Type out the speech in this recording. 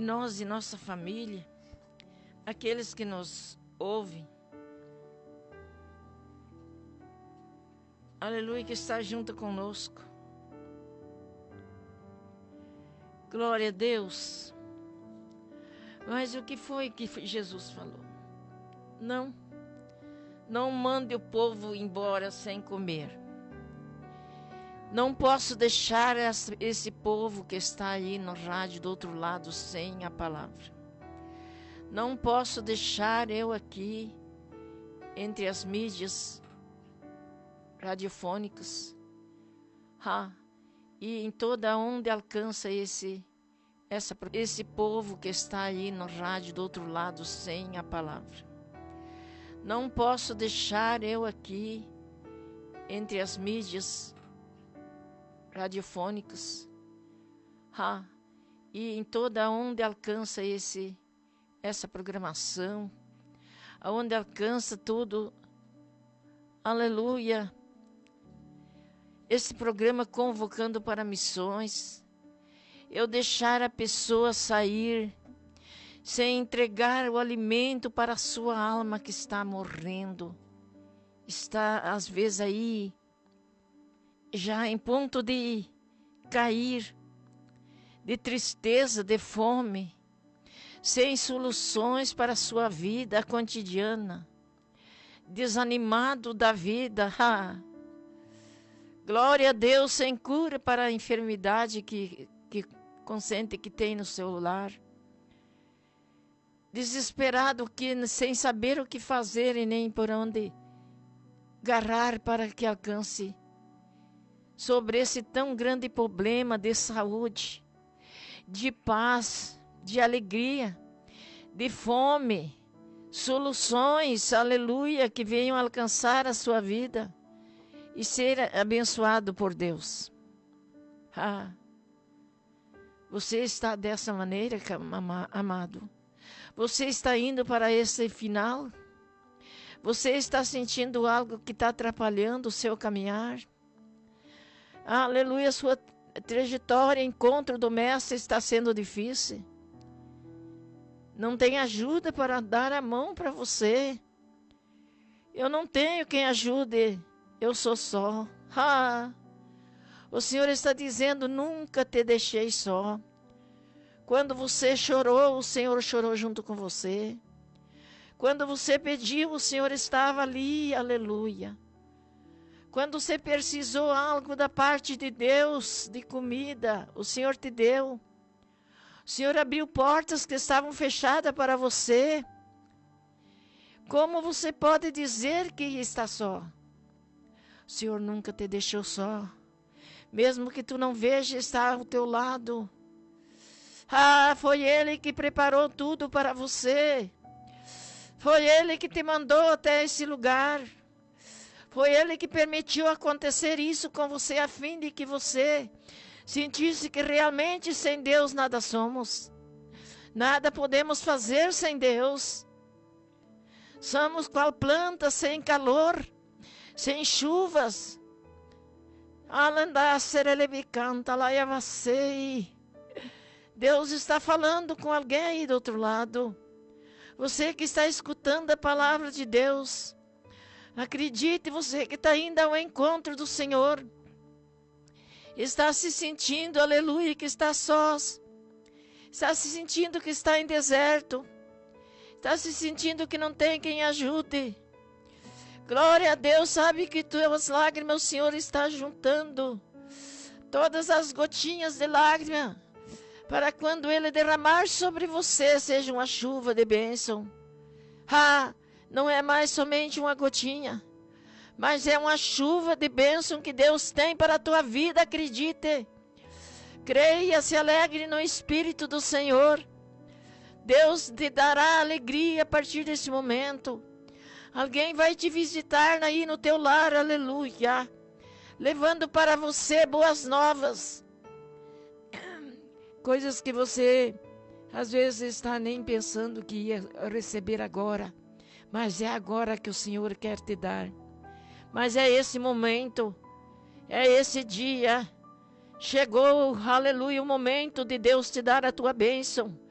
nós e nossa família, aqueles que nos ouvem. Aleluia, que está junto conosco. Glória a Deus. Mas o que foi que Jesus falou? Não mande o povo embora sem comer. Não posso deixar esse povo que está aí no rádio do outro lado sem a palavra. Não posso deixar eu aqui entre as mídias radiofônicas e em toda onde alcança esse povo que está aí no rádio do outro lado sem a palavra. Não posso deixar eu aqui entre as mídias radiofônicas e em toda onde alcança essa programação, aonde alcança tudo, aleluia, esse programa convocando para missões, eu deixar a pessoa sair sem entregar o alimento para a sua alma que está morrendo, está às vezes aí já em ponto de cair, de tristeza, de fome, sem soluções para a sua vida cotidiana, desanimado da vida. Glória a Deus, sem cura para a enfermidade que consente que tem no seu lar. Desesperado, sem saber o que fazer e nem por onde agarrar para que alcance sobre esse tão grande problema de saúde, de paz, de alegria, de fome, soluções, aleluia, que venham alcançar a sua vida e ser abençoado por Deus. Você está dessa maneira, amado? Você está indo para esse final? Você está sentindo algo que está atrapalhando o seu caminhar? Aleluia, sua trajetória, encontro do Mestre está sendo difícil. Não tem ajuda para dar a mão para você. Eu não tenho quem ajude, eu sou só. O Senhor está dizendo, nunca te deixei só. Quando você chorou, o Senhor chorou junto com você. Quando você pediu, o Senhor estava ali, aleluia. Quando você precisou algo da parte de Deus, de comida, o Senhor te deu. O Senhor abriu portas que estavam fechadas para você. Como você pode dizer que está só? O Senhor nunca te deixou só. Mesmo que tu não veja, está ao teu lado. Foi Ele que preparou tudo para você. Foi Ele que te mandou até esse lugar. Foi Ele que permitiu acontecer isso com você, a fim de que você sentisse que realmente sem Deus nada somos. Nada podemos fazer sem Deus. Somos qual planta sem calor, sem chuvas. Deus está falando com alguém aí do outro lado. Você que está escutando a palavra de Deus, acredite, você que está indo ao encontro do Senhor, está se sentindo, aleluia, que está sós, está se sentindo que está em deserto, está se sentindo que não tem quem ajude. Glória a Deus, sabe que tuas lágrimas o Senhor está juntando, todas as gotinhas de lágrima, para quando Ele derramar sobre você, seja uma chuva de bênção. Não é mais somente uma gotinha, mas é uma chuva de bênção que Deus tem para a tua vida, acredite. Creia, se alegre no Espírito do Senhor. Deus te dará alegria a partir desse momento. Alguém vai te visitar aí no teu lar, aleluia, levando para você boas novas. Coisas que você, às vezes, está nem pensando que ia receber agora. Mas é agora que o Senhor quer te dar. Mas é esse momento, é esse dia. Chegou, aleluia, o momento de Deus te dar a tua bênção.